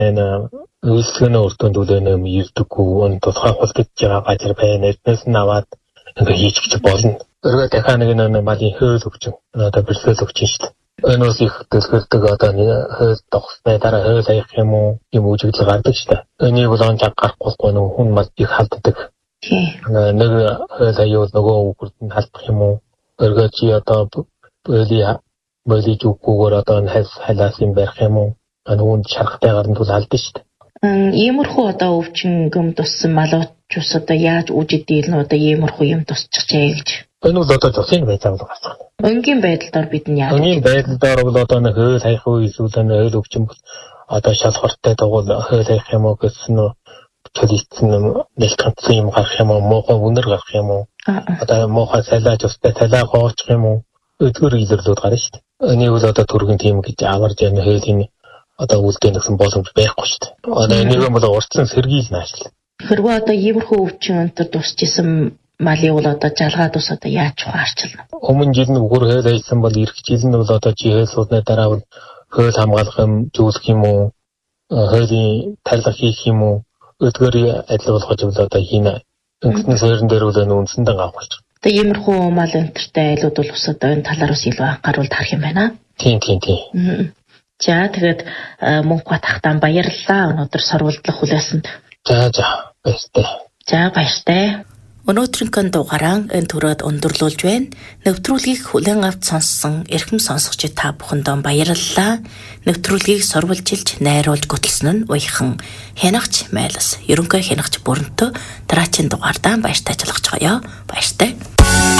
энэ үйлчлэгний өртөнд үлээнэ ирдэггүй он тодорхой хулгаж байгаа газар байна. Эднээс нь аваад ингээ хийчих болно. Өргөө дахиад нэг малын хөөл өвчин одоо бэлсэл өвчин шүү дээ. Энэ бас их төлөвлөдөг одоо хөөл тогсны дараа хөөл хаях юм уу юм үжиглэл гардаг шүү дээ. Энийг бол он гарахгүй нэг хүн мал их халддаг. Нэг хөөл хаяул нөгөө үгүрд нь халдах юм уу? Өргөө чи одоо боли зүггүйгээр одоо хайлаас юм барих юм уу? Нүунд шарахтай гарна тул алдна шүү дээ. Иймэрхүү одоо өвчин гөм туссан малуучус одоо яаж үжидэл нь одоо иймэрхүү юм тусчихжээ гэж. Энэ бол одоо зөлийн байцаал гарсан. Өнгийн байдлаар бид нь яаж? Өнгийн байдлаар бол одоо нэг хөөл хаях уу эсвэл хөөл өвчин одоо шалхортой дагуул хөөл хаях юм уу гэсэн нь төлөвлөсөн нэг ганцхан юм гарах юм уу, муухай үнэр гарах юм уу? Одоо муухай цалааж устай цалаа хоочих юм уу? Өдгөр илэрлүүд гарна шүү дээ. Энийг бол одоо түргэн тийм гэж аварж яана хөөлийн одоо үлдээх гэсэн боломж байхгүй шүү дээ. Одоо энийг бол урьдчилан сэргийл наашил. Хэрвээ одоо иймэрхүү өвчин өнтер дусчихсан малын бол одоо жалгаад ус одоо яаж ухаарчлна? Өмнө жил нь үгээр хөөл хайсан бол эх жил нь бол одоо чи хөөл суудны дараа бол хөөл хамгаалах юм зүйлх юм уу? Хөөлийн тарилга хийх юм уу? Өдгөр адил болгож бол одоо хийнэ. Өнгөтний сойрон дээр бол үнсэндээ авах болж. Тэгээ иймэрхүү мал өнтертэй айлууд бол ус одоо энэ талаар ус илүү анхааруул тарах юм байна. Тийм. За тэгээд мөнхбат хахтан баярлалаа. Өнөөдөр сурвалжлах хүлээсэнд. За баяртай. За баяртай. Өнөөдрийн дугаараа энэ төрөд өндөрлүүлж байна. Нэвтрүүлгийг хүлээн авч сонссон эрхэм сонсогчид та бүхэндээ баярлалаа. Нэвтрүүлгийг сурвалжилж, найруулж гөтөлсөн нь уяхан хянагч Майлас. Ерөнхий хянагч Бүрэнтөө дараагийн дугаардаа баяртай ажиллаж байгаа ёо. Баяртай.